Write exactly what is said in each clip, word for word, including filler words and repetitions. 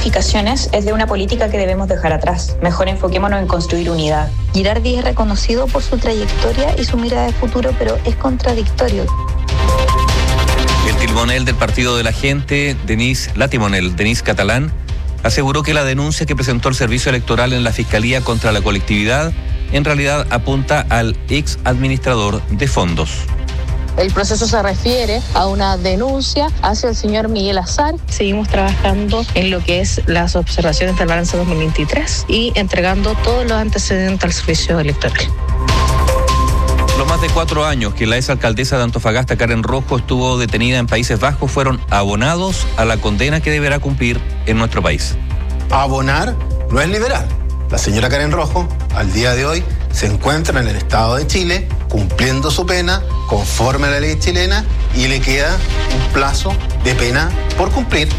ramificaciones es de una política que debemos dejar atrás. Mejor enfoquémonos en construir unidad. Girardi es reconocido por su trayectoria y su mirada de futuro, pero es contradictorio. El timonel del Partido de la Gente, Denis, la timonel, Denis Catalán, aseguró que la denuncia que presentó el Servicio Electoral en la Fiscalía contra la colectividad en realidad apunta al ex administrador de fondos. El proceso se refiere a una denuncia hacia el señor Miguel Azar. Seguimos trabajando en lo que es las observaciones del balance dos mil veintitrés y entregando todos los antecedentes al servicio electoral. Los más de cuatro años que la exalcaldesa de Antofagasta, Karen Rojo, estuvo detenida en Países Bajos fueron abonados a la condena que deberá cumplir en nuestro país. Abonar no es liberal. La señora Karen Rojo, al día de hoy, se encuentra en el Estado de Chile cumpliendo su pena conforme a la ley chilena y le queda un plazo de pena por cumplir.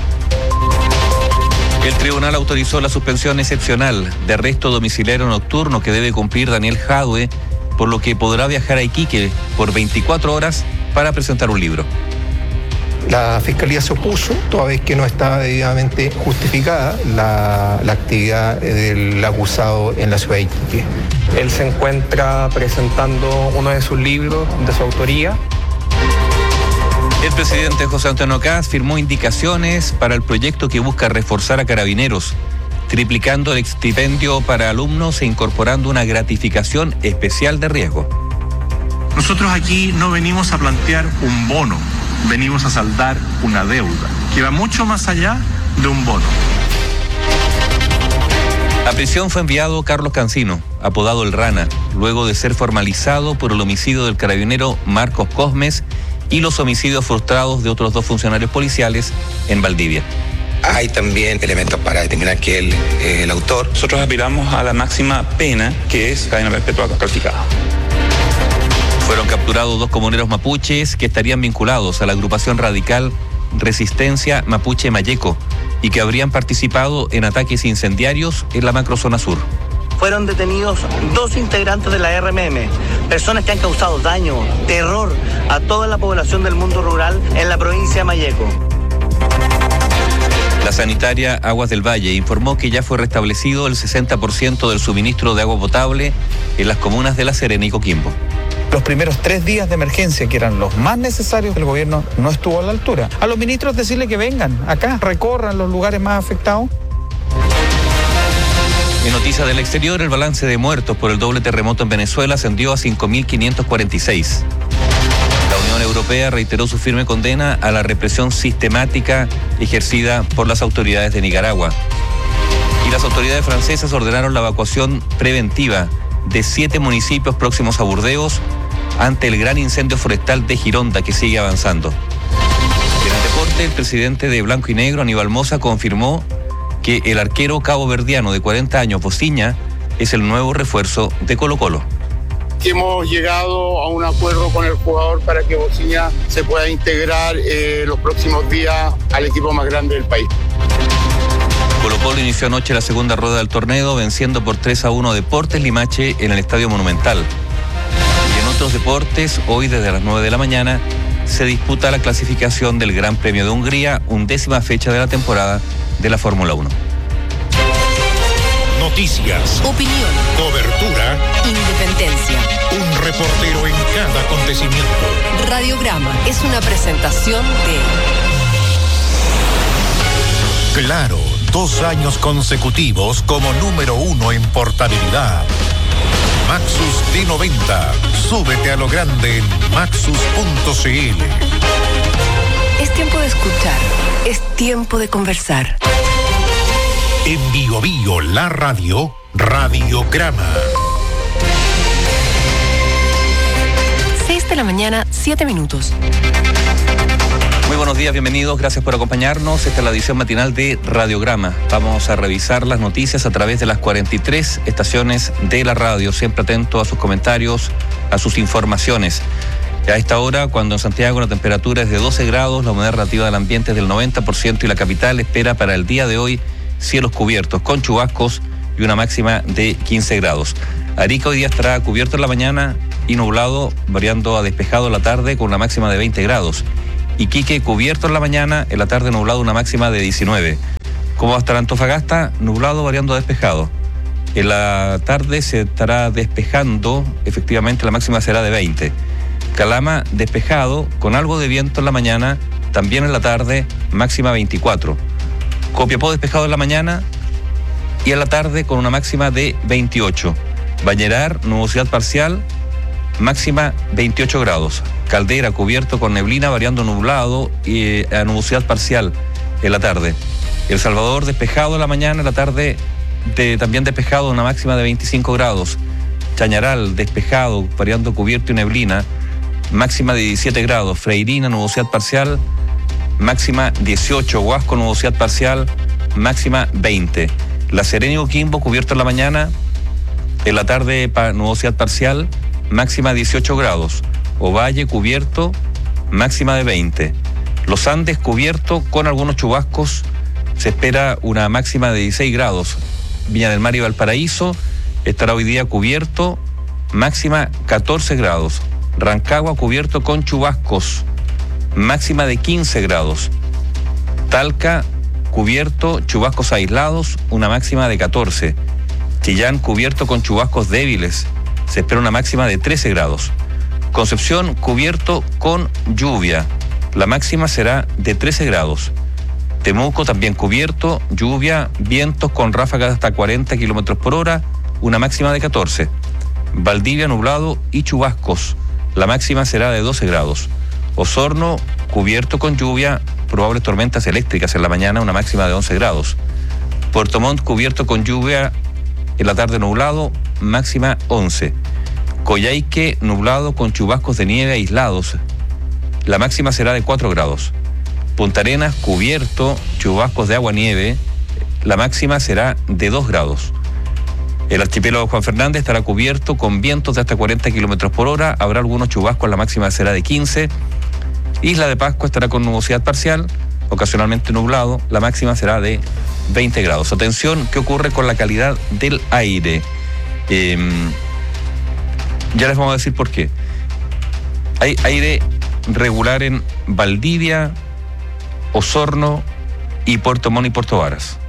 El tribunal autorizó la suspensión excepcional de arresto domiciliario nocturno que debe cumplir Daniel Jadwe, por lo que podrá viajar a Iquique por veinticuatro horas para presentar un libro. La Fiscalía se opuso, toda vez que no estaba debidamente justificada la, la actividad del acusado en la ciudad de Iquique. Él se encuentra presentando uno de sus libros de su autoría. El presidente José Antonio Kast firmó indicaciones para el proyecto que busca reforzar a Carabineros, triplicando el estipendio para alumnos e incorporando una gratificación especial de riesgo. Nosotros aquí no venimos a plantear un bono, venimos a saldar una deuda que va mucho más allá de un bono. A prisión fue enviado Carlos Cancino, apodado El Rana, luego de ser formalizado por el homicidio del carabinero Marcos Cosmes y los homicidios frustrados de otros dos funcionarios policiales en Valdivia. Hay también elementos para determinar que el, eh, el autor. Nosotros aspiramos a la máxima pena, que es cadena perpetua calificada. Fueron capturados dos comuneros mapuches que estarían vinculados a la agrupación radical Resistencia Mapuche Mayeco y que habrían participado en ataques incendiarios en la macrozona sur. Fueron detenidos dos integrantes de la R M M, personas que han causado daño, terror a toda la población del mundo rural en la provincia de Mayeco. La sanitaria Aguas del Valle informó que ya fue restablecido el sesenta por ciento del suministro de agua potable en las comunas de La Serena y Coquimbo. Los primeros tres días de emergencia, que eran los más necesarios, el gobierno no estuvo a la altura. A los ministros decirle que vengan acá, recorran los lugares más afectados. En noticias del exterior, el balance de muertos por el doble terremoto en Venezuela ascendió a cinco mil quinientos cuarenta y seis. La Unión Europea reiteró su firme condena a la represión sistemática ejercida por las autoridades de Nicaragua. Y las autoridades francesas ordenaron la evacuación preventiva de siete municipios próximos a Burdeos ante el gran incendio forestal de Gironda que sigue avanzando. En el deporte, el presidente de Blanco y Negro, Aníbal Mosa, confirmó que el arquero caboverdiano de cuarenta años, Bociña, es el nuevo refuerzo de Colo-Colo. Hemos llegado a un acuerdo con el jugador para que Bociña se pueda integrar eh, los próximos días al equipo más grande del país. Colo-Colo inició anoche la segunda rueda del torneo venciendo por tres a uno Deportes Limache en el Estadio Monumental. Y en otros deportes, hoy desde las nueve de la mañana se disputa la clasificación del Gran Premio de Hungría, undécima fecha de la temporada de la Fórmula uno. Noticias, opinión, cobertura, independencia. Un reportero en cada acontecimiento. Radiograma es una presentación de Claro, dos años consecutivos como número uno en portabilidad. Maxus D noventa. Súbete a lo grande en maxus punto c l. Es tiempo de escuchar, es tiempo de conversar. En Bio Bio, la radio, Radiograma. seis de la mañana, siete minutos. Muy buenos días, bienvenidos, gracias por acompañarnos. Esta es la edición matinal de Radiograma. Vamos a revisar las noticias a través de las cuarenta y tres estaciones de la radio, siempre atento a sus comentarios, a sus informaciones. A esta hora, cuando en Santiago la temperatura es de doce grados, la humedad relativa del ambiente es del noventa por ciento y la capital espera para el día de hoy cielos cubiertos con chubascos y una máxima de quince grados. Arica hoy día estará cubierto en la mañana y nublado, variando a despejado en la tarde con una máxima de veinte grados. Iquique cubierto en la mañana, en la tarde nublado, una máxima de diecinueve. ¿Cómo va a estar Antofagasta? Nublado, variando a despejado. En la tarde se estará despejando, efectivamente la máxima será de veinte. Calama despejado, con algo de viento en la mañana, también en la tarde, máxima veinticuatro. Copiapó despejado en la mañana y en la tarde con una máxima de veintiocho. Bañerar, nubosidad parcial, máxima veintiocho grados. Caldera cubierto con neblina, variando nublado y a nubosidad parcial en la tarde. El Salvador despejado en la mañana, en la tarde de, también despejado, una máxima de veinticinco grados. Chañaral despejado, variando cubierto y neblina, máxima de diecisiete grados. Freirina, nubosidad parcial, máxima dieciocho. Huasco, nubosidad parcial, máxima veinte. La Serena y Coquimbo cubierto en la mañana, en la tarde nubosidad parcial, máxima dieciocho grados. Ovalle cubierto, máxima de veinte. Los Andes cubierto con algunos chubascos, se espera una máxima de dieciséis grados. Viña del Mar y Valparaíso estará hoy día cubierto, máxima catorce grados. Rancagua cubierto con chubascos, máxima de quince grados. Talca cubierto, chubascos aislados, una máxima de catorce. Chillán cubierto con chubascos débiles, se espera una máxima de trece grados. Concepción cubierto con lluvia, la máxima será de trece grados. Temuco también cubierto, lluvia, vientos con ráfagas de hasta cuarenta kilómetros por hora, una máxima de catorce. Valdivia nublado y chubascos, la máxima será de doce grados. Osorno cubierto con lluvia, probables tormentas eléctricas en la mañana, una máxima de once grados. Puerto Montt cubierto con lluvia, en la tarde nublado, máxima once. Coyhaique nublado con chubascos de nieve aislados, la máxima será de cuatro grados. Punta Arenas cubierto, chubascos de agua-nieve, la máxima será de dos grados. El archipiélago Juan Fernández estará cubierto con vientos de hasta cuarenta kilómetros por hora, habrá algunos chubascos, la máxima será de quince. Isla de Pascua estará con nubosidad parcial, ocasionalmente nublado, la máxima será de veinte grados. Atención, ¿qué ocurre con la calidad del aire? Eh, ya les vamos a decir por qué. Hay aire regular en Valdivia, Osorno y Puerto Montt y Puerto Varas.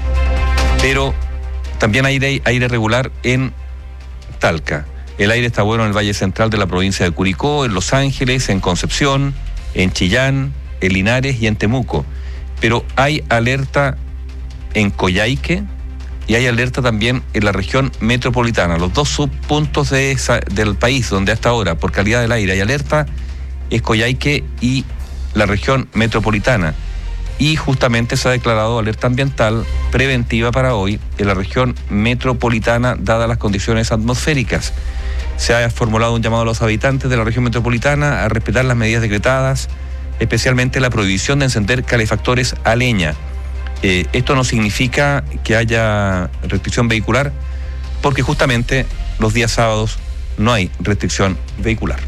Pero también hay aire, aire regular en Talca. El aire está bueno en el Valle Central de la provincia de Curicó, en Los Ángeles, en Concepción, en Chillán, en Linares y en Temuco. Pero hay alerta en Coyhaique y hay alerta también en la región metropolitana. Los dos subpuntos de esa, del país donde hasta ahora, por calidad del aire, hay alerta, es Coyhaique y la región metropolitana. Y justamente se ha declarado alerta ambiental preventiva para hoy en la región metropolitana, dadas las condiciones atmosféricas. Se ha formulado un llamado a los habitantes de la región metropolitana a respetar las medidas decretadas, especialmente la prohibición de encender calefactores a leña. Eh, esto no significa que haya restricción vehicular, porque justamente los días sábados no hay restricción vehicular.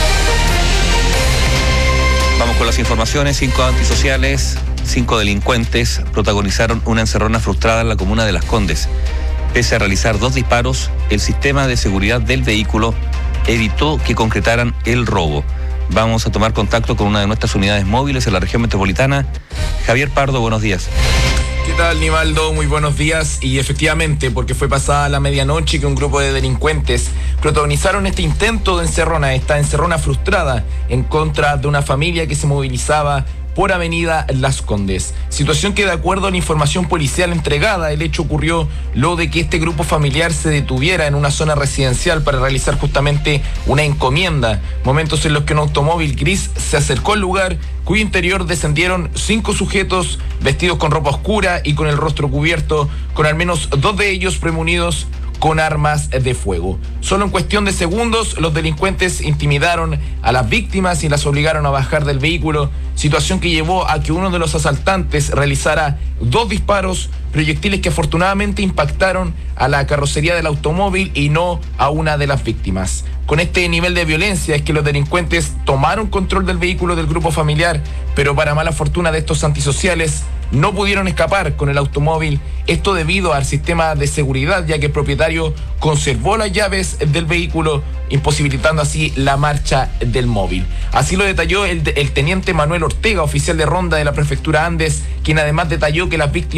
Vamos con las informaciones. Cinco antisociales, cinco delincuentes protagonizaron una encerrona frustrada en la comuna de Las Condes. Pese a realizar dos disparos, el sistema de seguridad del vehículo evitó que concretaran el robo. Vamos a tomar contacto con una de nuestras unidades móviles en la región metropolitana. Javier Pardo, buenos días. ¿Qué tal, Nivaldo? Muy buenos días. Y efectivamente, porque fue pasada la medianoche que un grupo de delincuentes protagonizaron este intento de encerrona, esta encerrona frustrada en contra de una familia que se movilizaba por Avenida Las Condes. Situación que, de acuerdo a la información policial entregada, el hecho ocurrió luego de que este grupo familiar se detuviera en una zona residencial para realizar justamente una encomienda. Momentos en los que un automóvil gris se acercó al lugar, cuyo interior descendieron cinco sujetos vestidos con ropa oscura y con el rostro cubierto, con al menos dos de ellos premunidos con armas de fuego. Solo en cuestión de segundos, los delincuentes intimidaron a las víctimas y las obligaron a bajar del vehículo, situación que llevó a que uno de los asaltantes realizara dos disparos, proyectiles que afortunadamente impactaron a la carrocería del automóvil y no a una de las víctimas. Con este nivel de violencia es que los delincuentes tomaron control del vehículo del grupo familiar, pero para mala fortuna de estos antisociales, no pudieron escapar con el automóvil, esto debido al sistema de seguridad, ya que el propietario conservó las llaves del vehículo, imposibilitando así la marcha del móvil. Así lo detalló el, el teniente Manuel Ortega, oficial de ronda de la prefectura Andes, quien además detalló que las víctimas